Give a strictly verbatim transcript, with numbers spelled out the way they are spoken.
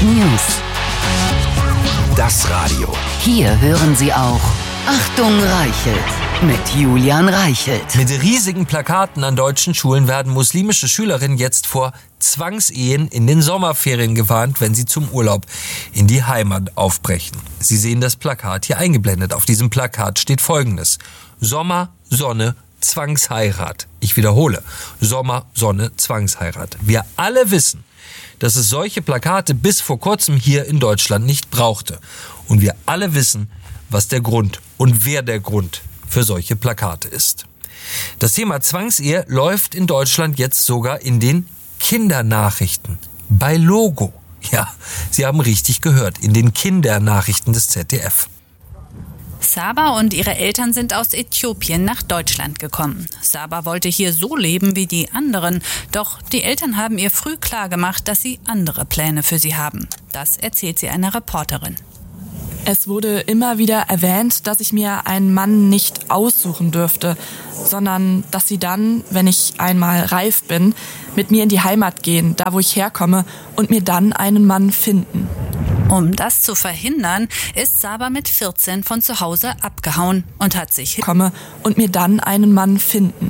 Breaking News. Das Radio. Hier hören Sie auch Achtung Reichelt mit Julian Reichelt. Mit riesigen Plakaten an deutschen Schulen werden muslimische Schülerinnen jetzt vor Zwangsehen in den Sommerferien gewarnt, wenn sie zum Urlaub in die Heimat aufbrechen. Sie sehen das Plakat hier eingeblendet. Auf diesem Plakat steht Folgendes: Sommer, Sonne, Zwangsheirat. Ich wiederhole: Sommer, Sonne, Zwangsheirat. Wir alle wissen, dass es solche Plakate bis vor kurzem hier in Deutschland nicht brauchte. Und wir alle wissen, was der Grund und wer der Grund für solche Plakate ist. Das Thema Zwangsehe läuft in Deutschland jetzt sogar in den Kindernachrichten. Bei Logo. Ja, Sie haben richtig gehört, in den Kindernachrichten des Z D F. Saba und ihre Eltern sind aus Äthiopien nach Deutschland gekommen. Saba wollte hier so leben wie die anderen, doch die Eltern haben ihr früh klargemacht, dass sie andere Pläne für sie haben. Das erzählt sie einer Reporterin. Es wurde immer wieder erwähnt, dass ich mir einen Mann nicht aussuchen dürfte, sondern dass sie dann, wenn ich einmal reif bin, mit mir in die Heimat gehen, da wo ich herkomme, und mir dann einen Mann finden. Um das zu verhindern, ist Saba mit vierzehn von zu Hause abgehauen und hat sich komme und mir dann einen Mann finden.